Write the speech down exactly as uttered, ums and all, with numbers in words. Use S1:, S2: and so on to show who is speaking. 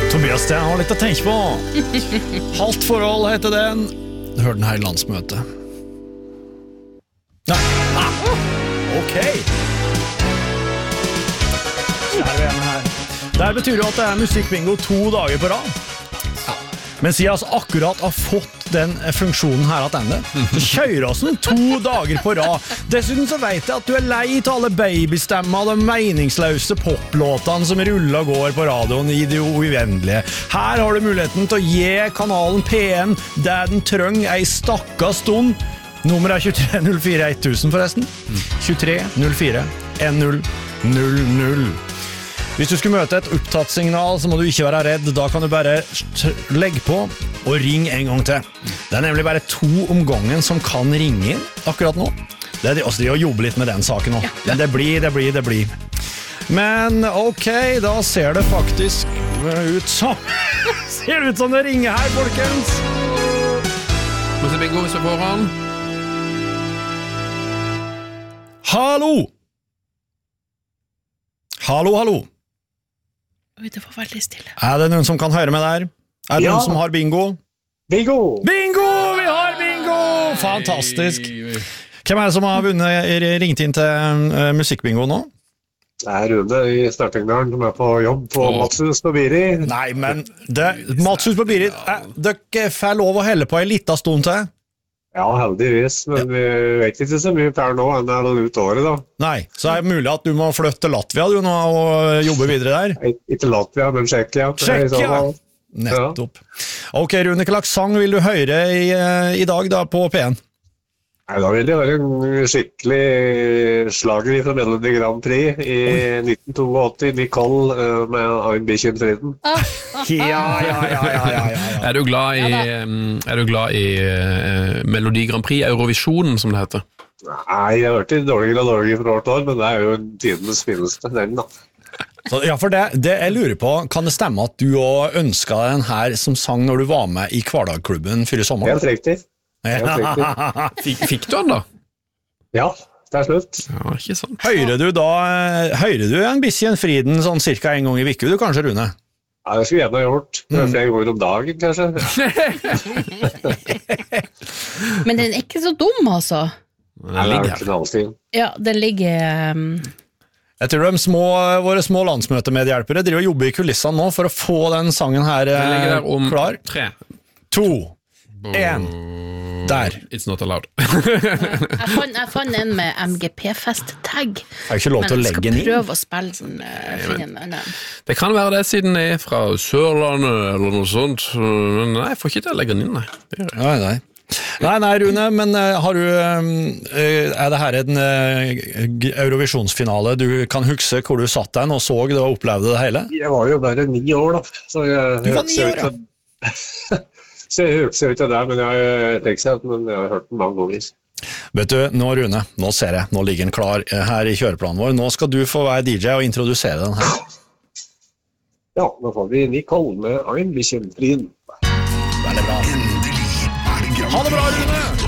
S1: Tobias Sten har litt å tenke på. Halvt forhold heter den. Hør den her i landsmøtet. Nei. Ah, ok. Kjære venner her. Det betyr jo at det er musikkbingo to dager på rad. Men siden jeg akkurat har fått den funksjonen her at ende, så kjører oss den to dager på rad. Dessuten så vet jeg at du er lei til alle babystemmer og de meningsløse poplåtene som ruller og går på radioen i det uendelige. Her har du muligheten til å gi kanalen P N det den trenger ei stakka stund. Nummer er tjuetre null fire tusen forresten. tjuetre null fire null null null. Hvis du skulle møte et opptatt signal, så må du ikke være redd. Da kan du bare legge på og ring en gang til. Det er nemlig bare to om gangen som kan ringe inn akkurat nå. Det er de også de å jobbe litt med den saken nå. Men det blir, det blir, det blir. Men ok, da ser det faktisk ut som ser det ut som det ringer her, folkens.
S2: Må se bingo hvis vi får han.
S1: Hallo! Hallo, hallo.
S3: Oi, det var veldig stille.
S1: Er det noen som kan høre med der? Er det
S4: Ja.
S1: noen som har bingo?
S4: Bingo!
S1: Bingo! Vi har bingo! Fantastisk. Hvem er det som har vunnet, ringt inn til uh, musikkbingo nå?
S4: Det er Rune i Snartingdalen som er på jobb på
S2: Åh.
S4: Matshus på Biri.
S1: Nei, men det, Matshus på Biri, eh, dere får lov å helle på en liten stund til.
S4: Ja, heldigvis, men vi vet ikke så mye per nå enn det er ut året da.
S1: Nei, så er det mulig at du må flytte til Latvia du nå og jobbe videre der.
S4: Ik- Ikke Latvia, men Tsjekkia.
S1: Tsjekkia! Nettopp. Ok, Rune, hva slags sang vil du høre i, eh, i dag da på P N?
S4: Nei, da vil det være en skikkelig slager fra Melodi Grand Prix i nitten åttito, Nicole eh, med Ein Bikkjen Friden.
S1: Ja, ja, ja, ja, ja, ja, ja.
S2: Er du glad i, um, er du glad i uh, Melodi Grand Prix, Eurovision, som det heter?
S4: Nei, jeg har hørt det dårligere og dårligere for hvert år, men det er jo tidens fineste, den da.
S1: Så, ja, for det, det jeg lurer på, kan det stemme at du også ønsket den her som sang når du var med i Kvardagklubben før i sommer?
S4: Helt riktig.
S1: Ja.
S2: Fikk, fikk du den da?
S4: Ja, det er slutt.
S2: Ja, ikke sant.
S1: Hører du da, hører du en Bikkjen Friden sånn cirka en gang i viku, du kanskje, Rune?
S4: Ja, det skulle jeg gjerne ha gjort. Det er flere ganger om dagen, kanskje.
S3: Men den er ikke så dum, altså.
S2: Den
S4: Nei, det
S2: ligger
S4: er
S2: her.
S4: knallfin.
S3: Ja, den ligger um,
S1: Jeg tror de små, våre små landsmøtemedhjelpere driver og jobber i kulissene nå for å få den sangen her
S2: Den ligger der
S1: eh,
S2: om
S1: klar.
S2: tre.
S1: To, en, der.
S2: It's not allowed.
S3: jeg, fant, jeg fant en med M G P-fest-tag.
S1: Jeg har ikke lov til å legge den
S3: Men jeg
S1: inn.
S3: skal prøve å spille sånn uh, finne en annen.
S2: Det kan være det siden jeg er fra Sørlandet eller noe sånt. Men nei, jeg får ikke til å legge den inn, nei. Det gjør jeg.
S1: Nei, nei. Nei, nei, Rune, men eh, har du, eh, er det her en eh, g- Eurovisjonsfinale du kan huske hvor du satt den og så det og opplevde det hele?
S4: Jeg var jo bare ni år da, så jeg
S1: Du var ni år, ja.
S4: ja. Så jeg husker ikke det, men jeg har tenkt seg at men jeg har hørt den mange ganger.
S1: Vet du, nå Rune, nå ser jeg, nå ligger den klar eh, her i kjøreplanen vår. Nå skal du få være D J og introdusere den her.
S4: Ja, nå får vi Nicole med Ein Bikkjen Friden.
S1: Veldig bra. Ha det bra, Rune!